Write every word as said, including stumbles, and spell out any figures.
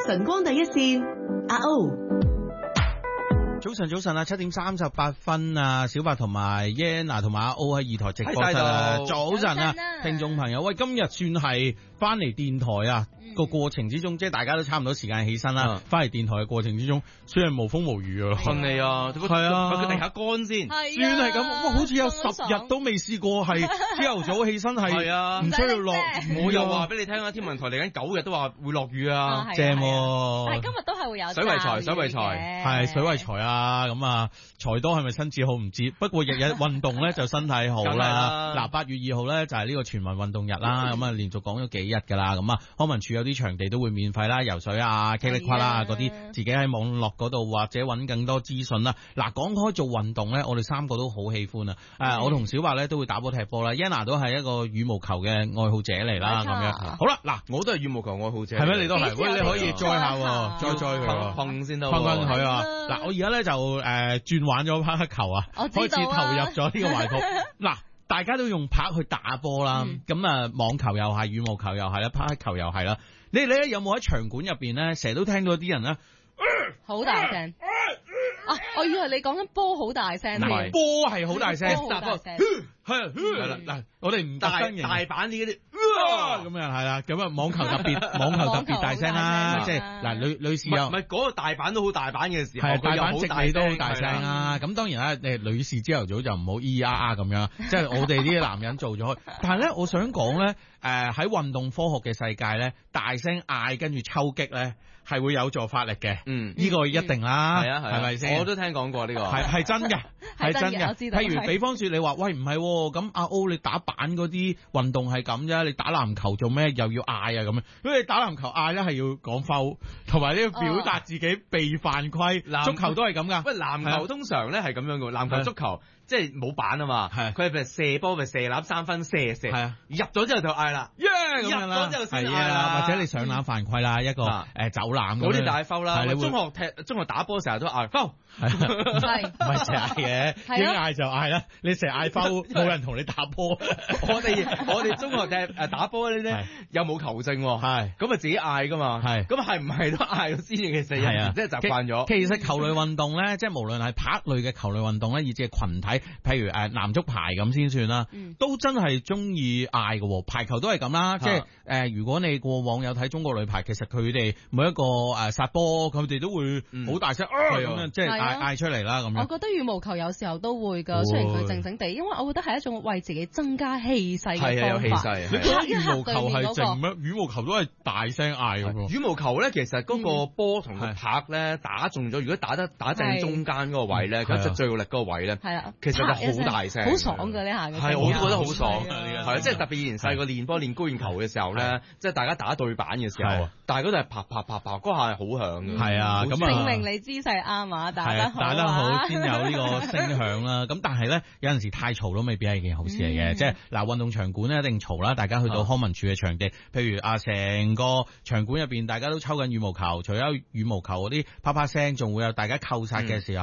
晨光第一線，阿 O。 早晨，早晨啊，七點三十八分啊，小白同埋 Yana 同埋阿 O 喺二台直播室啊，早晨啊，聽眾朋友，喂，今日算係翻嚟電台啊，個、嗯、過程之中，即係大家都差唔多時間起身啦，翻嚟、嗯、電台嘅過程之中，雖然無風無雨啊， 順利啊，係啊，佢地下乾先， 算係咁，哇，好似有十日都未試過係朝頭早起身係啊，唔需要落雨， 我又話俾你聽啊，天文台嚟緊九日都話會落雨啊， 正喎， 但係今日都係會有水為財，水為財， 係水為財啊。啊，咁啊，財多係咪身子好唔知？不過日日運動咧就身體好啦。嗱，八月二號咧就係呢個全民運動日啦。咁啊，連續講咗幾日噶啦。咁啊，康文署有啲場地都會免費啦，游水啊、噼里啪啦嗰啲，自己喺網絡嗰度或者揾更多資訊啦。嗱，講開做運動咧，我哋三個都好喜歡啊。誒，我同小白咧都會打波踢波啦。Yana 都係一個羽毛球嘅愛好者嚟啦。咁樣好啦，嗱， 我都係羽毛球愛好者。 係咩？你都係？喂，你可以 join 下，再 join 佢， 碰先得， 碰碰佢啊！嗱，我而家咧。就誒轉、呃、玩咗拍球啊，開始投入咗呢個懷抱。嗱，大家都用拍去打波啦，咁啊、嗯、網球又係，羽毛球又係啦，拍球又係啦。你哋咧有冇喺場館入邊咧，成日都聽到啲人咧好大聲啊！我以為你講緊波好大聲， 波係好大聲，係係啦嗱，我哋唔大大版啲嗰啲咁樣係啦，咁啊網球特別網球特別大聲啦，即係嗱女女士又唔係嗰個大版都好大版嘅時候， 係大版直你都好大聲啦。咁當然啦，誒女士朝頭早就唔好咿咿呀呀咁樣，即係我哋呢啲男人做咗。但係咧，我想講咧，誒喺運動科學嘅世界咧，大聲嗌跟住抽擊咧係會有助發力嘅。嗯，呢個一定啦，係啊係咪先？ 我都聽講過呢個，係係真嘅，係真嘅。譬如比方說你話喂唔係咁阿 O 你打板嗰啲運動係咁啫，你打籃球做咩又要嗌啊咁樣？因為你打籃球嗌咧係要講 foul，同埋你要表達自己被犯規。足球都係咁噶。 喂，籃球通常咧係咁樣嘅，籃球、足球即係冇板啊嘛。係，佢係譬如射波咪射籃三分射射。係啊，入咗之後就嗌啦，耶咁樣啦。入咗之後先嗌啦， 或者你上籃犯規啦，一個誒走籃嗰啲大 foul 啦。中學踢中學打波成日都嗌 foul， 係唔係成日嗌嘅？一嗌就嗌啦，你成日嗌 foul，冇人同你打波。 我哋我哋中學踢誒打波呢啲又冇球證，係咁啊自己嗌噶嘛，係咁係唔係都嗌到先嘅？其實係啊，即係習慣咗。 其實球類運動咧，即係無論係拍類嘅球類運動咧，以至係群體，譬如誒男足排咁先算啦，都真係中意嗌嘅。排球都係咁啦，即係誒如果你過往有睇中國女排，其實佢哋每一個誒殺波，佢哋都會好大聲咁樣，即係嗌嗌出嚟啦咁樣。 我覺得羽毛球有時候都會噶，雖然佢靜靜地，因為我覺得係一種為自己增加氣勢嘅方法。 係啊，有氣勢。 你覺得羽毛球係靜咩？羽毛球都係大聲嗌嘅。 羽毛球咧，其實嗰個波同佢拍咧打中咗，如果打得打正中間嗰個位咧，佢最有力嗰個位咧，係啊，其實就好大聲， 好爽嘅呢下嘅。 係，我都覺得好爽。係啊，即係特別以前細個練波練高爾球嘅時候咧，即係大家打對板嘅時候，大家都係拍拍拍拍，嗰下係好響嘅。係啊，咁啊， 證明你姿勢啱啊，打得好， 打得好先有呢個聲響啦。咁但係咧，有陣時太嘈都未必係件好事嚟嘅。即係嗱，運動場館咧一定嘈啦，大家去到康文署嘅場地，譬如啊，成個場館入邊大家都抽緊羽毛球，除咗羽毛球嗰啲啪啪聲，仲會有大家扣殺嘅時候。